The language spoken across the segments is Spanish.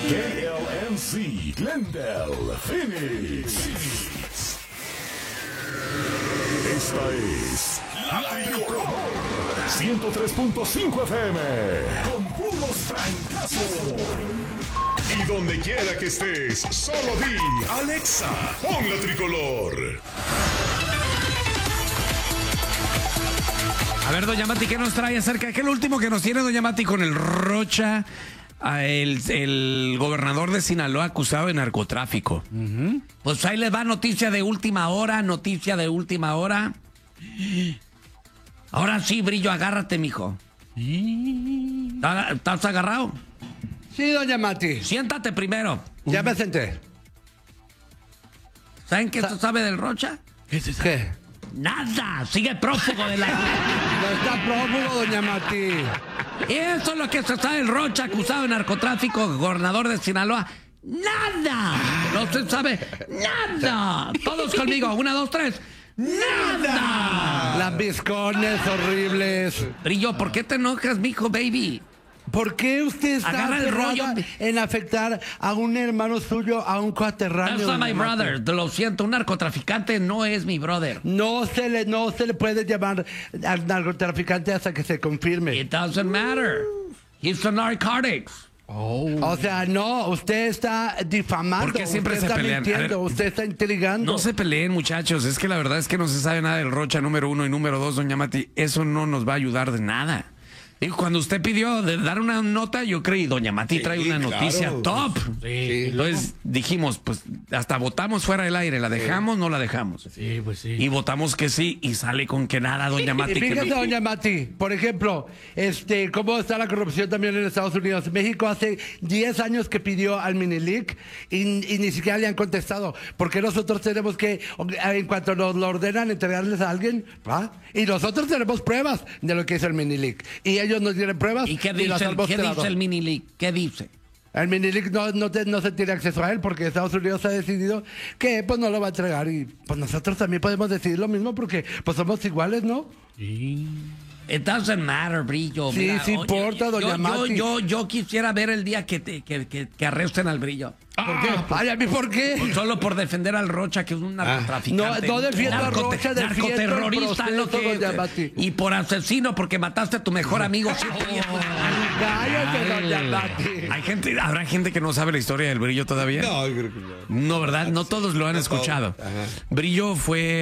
KLNC, Glendale, Phoenix. Esta es La Tricolor 103.5 FM con puros francazos. Y donde quiera que estés, solo di Alexa, pon La Tricolor. A ver, doña Mati, ¿qué nos trae acerca? ¿Qué es lo último que nos tiene doña Mati con el Rocha, el gobernador de Sinaloa acusado de narcotráfico? Pues ahí les va noticia de última hora. Ahora sí, Brillo, agárrate, mijo. ¿Estás agarrado? Sí, doña Mati. Siéntate primero. Ya me senté. ¿Saben qué se sabe del Rocha? ¿Qué? Nada, sigue prófugo de la... No está prófugo, doña Mati. Eso es lo que se sabe del Rocha, acusado de narcotráfico, gobernador de Sinaloa. ¡Nada! No se sabe nada. Todos conmigo, 1, 2, 3. ¡Nada! Lambiscones horribles. Brillo, ¿por qué te enojas, mijo, baby? ¿Por qué usted está Agarra el rollo en afectar a un hermano suyo, a un coaterráneo? That's not my brother. Lo siento, un narcotraficante no es mi brother. No se le puede llamar al narcotraficante hasta que se confirme. It doesn't matter. He's a narcotics. O sea, no, usted está difamando. ¿Por qué siempre usted se está pelean? mintiendo, usted está intrigando. No se peleen, muchachos. Es que la verdad es que no se sabe nada del Rocha, número 1, y número 2, doña Mati. Eso no nos va a ayudar de nada. Y cuando usted pidió de dar una nota, yo creí, doña Mati trae una noticia top. Sí. Entonces dijimos, pues hasta votamos fuera del aire. ¿La dejamos? No la dejamos. Sí, pues sí. Y votamos que sí, y sale con que nada, doña Mati. Fíjate, que no. doña Mati, por ejemplo, cómo está la corrupción también en Estados Unidos. México hace 10 años que pidió al Minilic y ni siquiera le han contestado. Porque nosotros tenemos que, en cuanto nos lo ordenan, entregarles a alguien, ¿va? Y nosotros tenemos pruebas de lo que hizo el Minilic. Y ellos nos tienen pruebas. ¿Y qué y las dice, hemos ¿qué tirado. dice el Minilic? ¿Qué dice? El Minilic no se tiene acceso a él porque Estados Unidos ha decidido que pues no lo va a entregar. Y pues nosotros también podemos decidir lo mismo porque pues somos iguales, ¿no? It doesn't matter, Brillo. Sí, Mira, sí importa, doña Mati. Yo quisiera ver el día que arresten al Brillo. ¿Por qué? Ay, ¿a mí por qué? Solo por defender al Rocha, que es un narcotraficante. No defiendo al Rocha, defiendo el narcoterrorista, proceso, lo que doña Mati. y por asesino, porque mataste a tu mejor amigo. Cállate, doña Mati. ¿Habrá gente que no sabe la historia del Brillo todavía? No, yo creo que no. No, ¿verdad? No todos lo han escuchado. Ajá. Brillo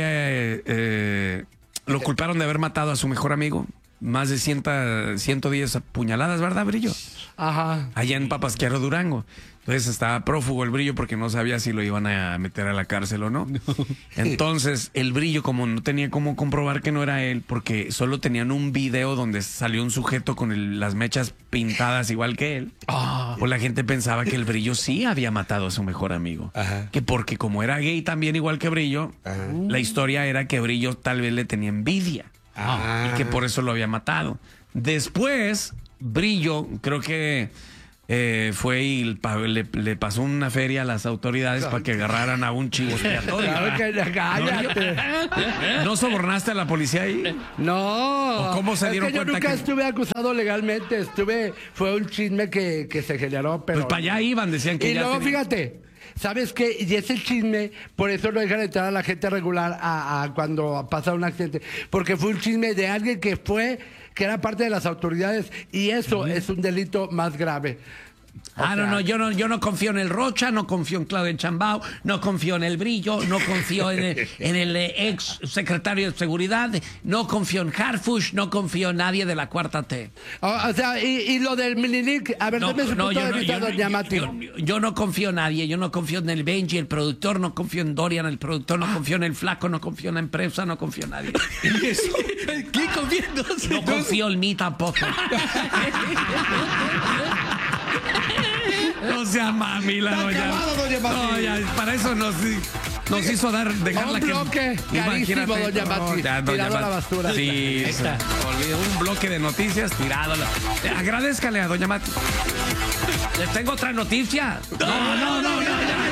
fue... lo culparon de haber matado a su mejor amigo. Más de 110 puñaladas, ¿verdad, Brillo? Ajá. Allá en Papasquiaro, Durango. Entonces estaba prófugo el Brillo porque no sabía si lo iban a meter a la cárcel o no. Entonces el Brillo, como no tenía cómo comprobar que no era él, porque solo tenían un video donde salió un sujeto con las mechas pintadas igual que él, pues la gente pensaba que el Brillo sí había matado a su mejor amigo. Ajá. Que porque como era gay también igual que Brillo, la historia era que Brillo tal vez le tenía envidia. Y que por eso lo había matado. Después, Brillo, creo que fue y le pasó una feria a las autoridades para que agarraran a un chivo expiatorio. Claro que cállate. ¿No sobornaste a la policía ahí? No. ¿O cómo se dieron es que yo cuenta nunca que- estuve acusado legalmente. Fue un chisme que se generó, pero... Pues para allá iban, decían que Y ya luego, tenía- fíjate, ¿sabes qué? Y ese chisme, por eso no dejan entrar a la gente regular a cuando pasa un accidente. Porque fue un chisme de alguien que era parte de las autoridades, y eso es un delito más grave. No, yo no confío en el Rocha, no confío en Claudia Chambao, no confío en el Brillo, no confío en el ex secretario de Seguridad, no confío en Harfush, no confío en nadie de la Cuarta T. O sea, y lo del Minilic, a ver, dame su punto de vista, doña Mati. Yo no confío en nadie, yo no confío en el Benji, el productor, no confío en Dorian, el productor, no confío en el Flaco, no confío en la empresa, no confío en nadie. ¿Qué confiando? No confío en mí tampoco. No sea mami la Está doña. acabado, doña Mati. No, ya, para eso nos hizo dejarla Un que... bloque carísimo, doña Mati, doña tirado a la Mati. basura. Sí, olvidé un bloque de noticias tirado. Agradézcale a doña Mati. Les tengo otra noticia. No,